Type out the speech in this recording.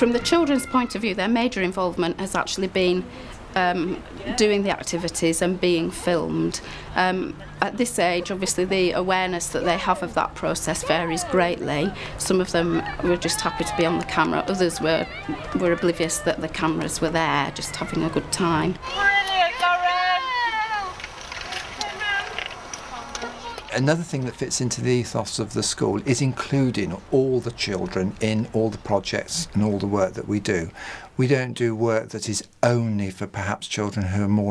From the children's point of view, their major involvement has actually been doing the activities and being filmed. At this age, obviously, the awareness that they have of that process varies greatly. Some of them were just happy to be on the camera, others were oblivious that the cameras were there, just having a good time. Another thing that fits into the ethos of the school is including all the children in all the projects and all the work that we do. We don't do work that is only for perhaps children who are more